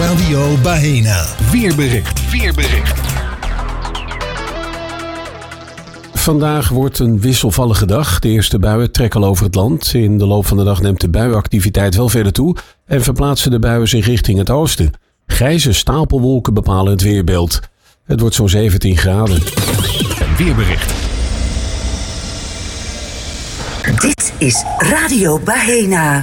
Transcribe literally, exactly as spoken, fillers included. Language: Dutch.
Radio Bahena. Weerbericht. Weerbericht. Vandaag wordt een wisselvallige dag. De eerste buien trekken al over het land. In de loop van de dag neemt de buienactiviteit wel verder toe en verplaatsen de buien zich richting het oosten. Grijze stapelwolken bepalen het weerbeeld. Het wordt zo'n zeventien graden. Weerbericht. Dit is Radio Bahena.